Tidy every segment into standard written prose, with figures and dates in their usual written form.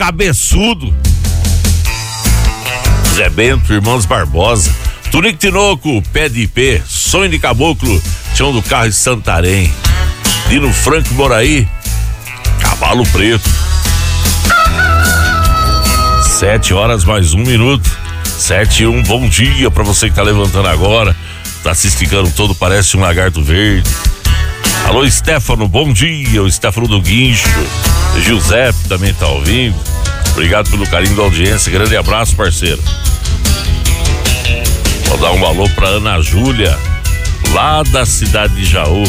cabeçudo. Zé Bento, Irmãos Barbosa, Tunico Tinoco, Pé de IP, Sonho de Caboclo, Chão do Carro de Santarém, Dino Franco Moraí, Cavalo Preto. 7h mais 1 minuto. 7h01, bom dia pra você que tá levantando agora, tá se esticando todo, parece um lagarto verde. Alô, Stefano, bom dia, o Stefano do Guincho, Giuseppe também tá ouvindo, obrigado pelo carinho da audiência, grande abraço, parceiro. Vou dar um alô pra Ana Júlia, lá da cidade de Jaú.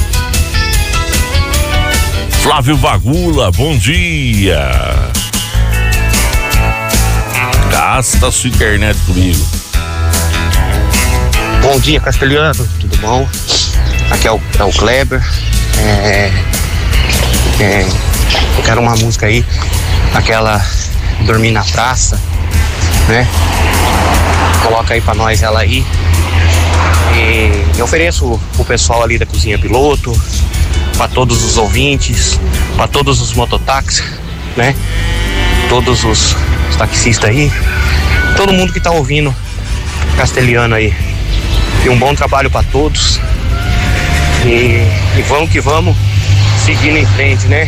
Flávio Vagula, bom dia. Gasta sua internet comigo. Bom dia, Castelhano, tudo bom? Aqui é o Kleber. Eu quero uma música aí, aquela Dormir na Praça, né? Coloca aí pra nós ela aí. E eu ofereço pro pessoal ali da Cozinha Piloto, pra todos os ouvintes, pra todos os mototáxis, né? Todos os taxistas aí, todo mundo que tá ouvindo Castelhano aí. E um bom trabalho pra todos. E vamos que vamos, seguindo em frente, né?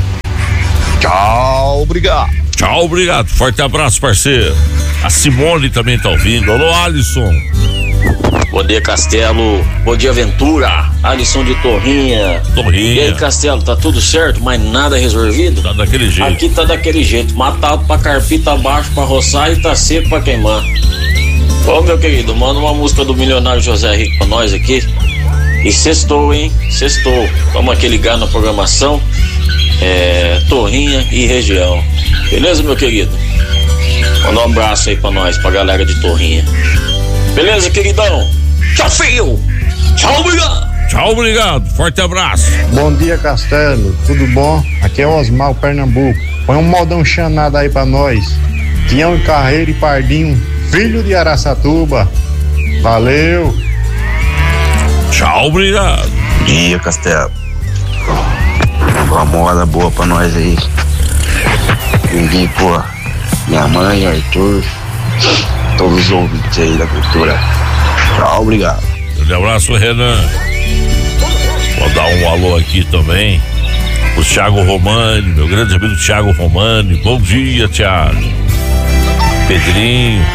Tchau, obrigado. Tchau, obrigado. Forte abraço, parceiro. A Simone também tá ouvindo. Alô, Alisson. Bom dia, Castelo. Bom dia, Ventura. Alisson de Torrinha. Torrinha. E aí, Castelo, tá tudo certo, mas nada resolvido? Tá daquele jeito. Aqui tá daquele jeito. Matado pra carpir, tá baixo pra roçar e tá seco pra queimar. Ô, meu querido, manda uma música do Milionário José Rico pra nós aqui. E sextou, hein? Sextou. Vamos aqui ligar na programação. Torrinha e região. Beleza, meu querido? Manda um abraço aí pra nós, pra galera de Torrinha. Beleza, queridão? Tchau, filho! Tchau, obrigado! Tchau, obrigado. Forte abraço. Bom dia, Castelo. Tudo bom? Aqui é o Osmar, Pernambuco. Põe um modão chanado aí pra nós. Tião Carreiro e Pardinho, filho de Araçatuba. Valeu! Tchau, obrigado. Bom dia, Castelo. Uma moda boa pra nós aí. Envie por minha mãe, Arthur, todos os ouvintes aí da cultura. Tchau, obrigado. Um abraço, Renan. Vou dar um alô aqui também pro Thiago Romani, meu grande amigo Thiago Romani. Bom dia, Thiago. Pedrinho.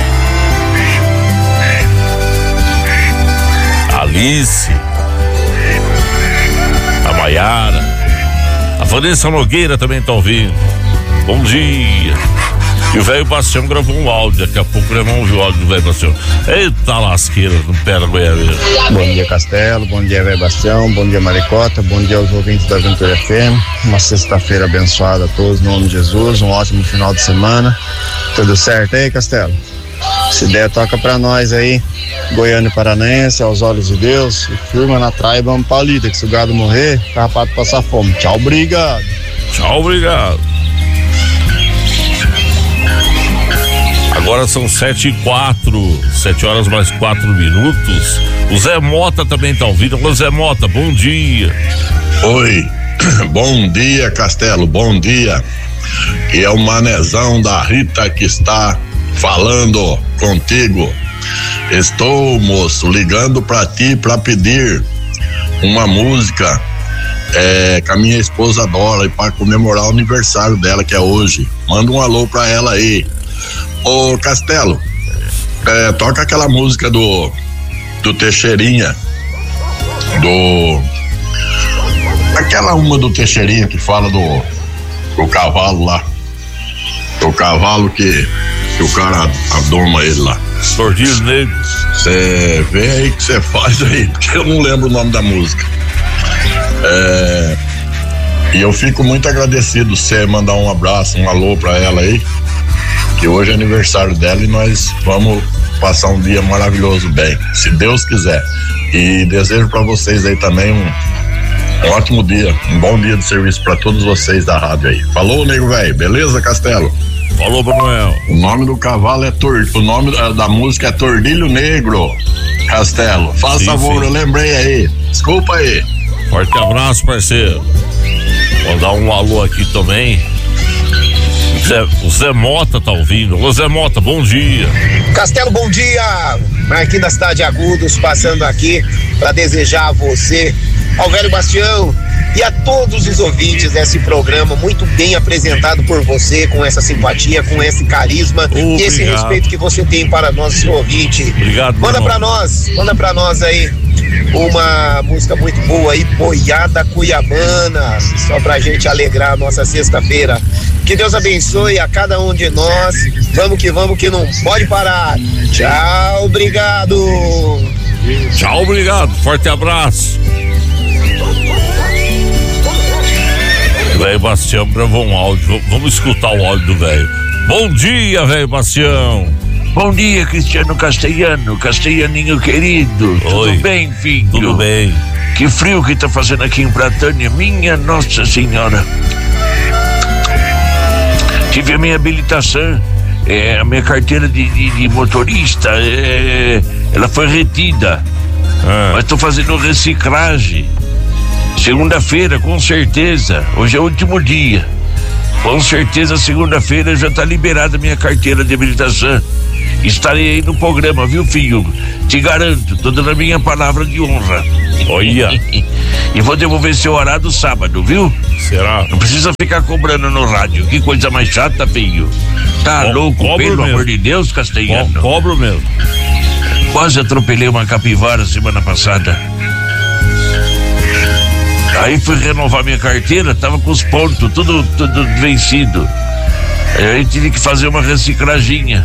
Alice. A Maiara. A Vanessa Nogueira também tá ouvindo. Bom dia. E o velho Bastião gravou um áudio. Daqui a pouco nós vamos ouvir o áudio do velho Bastião. Eita lasqueira, no pé da goiabeira. Bom dia, Castelo. Bom dia, velho Bastião. Bom dia, Maricota. Bom dia aos ouvintes da Aventura FM. Uma sexta-feira abençoada a todos, no nome de Jesus. Um ótimo final de semana. Tudo certo aí, Castelo? Se der, toca pra nós aí. Goiânia e Paranaense, aos olhos de Deus. E firma na traia, vamos pra lida, que se o gado morrer, carrapato passar fome. Tchau, obrigado. Tchau, obrigado. Agora são 7h04, 7h mais 4 minutos. O Zé Mota também tá ouvindo. Alô, Zé Mota, bom dia. Oi, bom dia, Castelo, bom dia. E é o Manezão da Rita que está falando contigo. Estou, moço, ligando pra ti pra pedir uma música que a minha esposa adora e para comemorar o aniversário dela, que é hoje. Manda um alô pra ela aí. Ô, Castelo, toca aquela música do Teixeirinha, aquela uma do Teixeirinha que fala do cavalo lá, do cavalo que o cara adoma ele lá. Tordilho Negro. Você vê aí que você faz aí, porque eu não lembro o nome da música. E eu fico muito agradecido você mandar um abraço, um alô pra ela aí, que hoje é aniversário dela e nós vamos passar um dia maravilhoso bem, se Deus quiser. E desejo pra vocês aí também um ótimo dia, um bom dia de serviço pra todos vocês da rádio aí. Falou, nego velho, beleza, Castelo? Falou, Manuel. O nome do cavalo o nome da música é Tordilho Negro, Castelo. Faz favor, eu lembrei aí. Desculpa aí. Forte abraço, parceiro. Vou dar um alô aqui também. O Zé Mota tá ouvindo. Ô Zé Mota, bom dia. Castelo, bom dia. Marquinhos da cidade de Agudos, passando aqui para desejar a você, ao velho Bastião e a todos os ouvintes desse programa, muito bem apresentado por você, com essa simpatia, com esse carisma e esse respeito que você tem para nosso ouvinte. Obrigado. Manda pra nós aí uma música muito boa aí, Boiada Cuiabana, só pra gente alegrar a nossa sexta-feira. Que Deus abençoe a cada um de nós. Vamos que não pode parar. Tchau, obrigado. Tchau, obrigado. Forte abraço. O velho Bastião gravou um áudio. Vamos escutar o áudio do velho. Bom dia, velho Bastião. Bom dia, Cristiano Castellaninho querido. Oi. Tudo bem, filho? Tudo bem. Que frio que tá fazendo aqui em Pratânia, minha Nossa Senhora. Tive a minha habilitação, a minha carteira de motorista, ela foi retida. Mas tô fazendo reciclagem. Segunda-feira, com certeza. Hoje é o último dia. Com certeza, segunda-feira já tá liberada a minha carteira de habilitação. Estarei aí no programa, viu, filho? Te garanto, tô dando a minha palavra de honra. Olha. E vou devolver seu horário sábado, viu? Será? Não precisa ficar cobrando no rádio. Que coisa mais chata, filho. Tá louco, pelo amor de Deus, Castellano. Cobro mesmo. Quase atropelei uma capivara semana passada. Aí fui renovar minha carteira, tava com os pontos tudo vencido. Aí tive que fazer uma reciclaginha.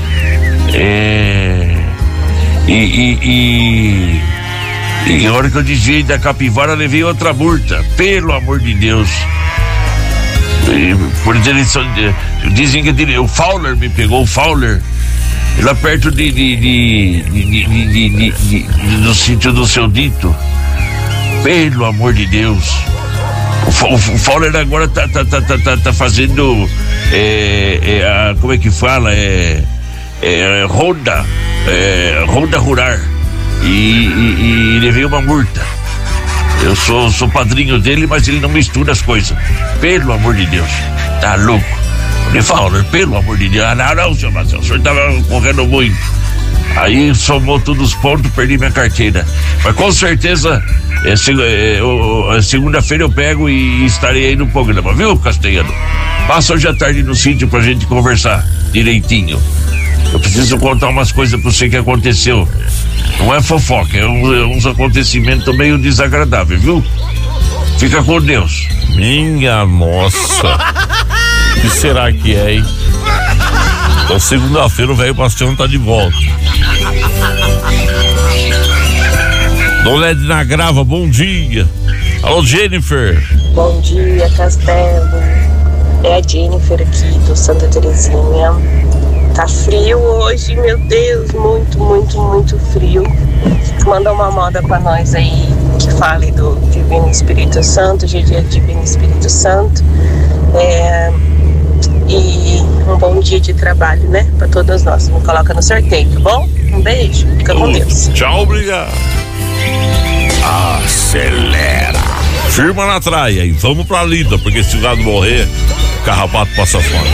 E a hora que eu desviei da capivara, levei outra multa. Pelo amor de Deus. Por direção, dizem que o Fowler me pegou, o Fowler, lá perto do sítio do Seu Dito. Pelo amor de Deus. O Fowler agora tá fazendo como é que fala? Ronda rural. E levei uma multa. Eu sou padrinho dele, mas ele não mistura as coisas. Pelo amor de Deus. Tá louco. Ele fala, pelo amor de Deus. Não, senhor Marcelo, o senhor tava correndo muito. Aí somou todos os pontos, perdi minha carteira. Mas com certeza, segunda-feira eu pego e estarei aí no programa, viu, Castellano? Passa hoje à tarde no sítio pra gente conversar direitinho. Eu preciso contar umas coisas pra você que aconteceu. Não é fofoca, é uns acontecimentos meio desagradáveis, viu? Fica com Deus. Minha nossa. O que será que é, hein? Então, segunda-feira o velho Bastião tá de volta. Dona Edna Grava, bom dia. Alô, Jennifer. Bom dia, Castelo. É a Jennifer aqui do Santa Terezinha. Tá frio hoje, meu Deus, muito frio. Manda uma moda pra nós aí que fale do Divino Espírito Santo, dia de Divino Espírito Santo. E um bom dia de trabalho, né? Pra todos nós. Me coloca no sorteio, tá bom? Um beijo, fica com Deus. Tchau, obrigado. Acelera. Firma na traia e vamos pra lida, porque se o gado morrer, o carrapato passa fora.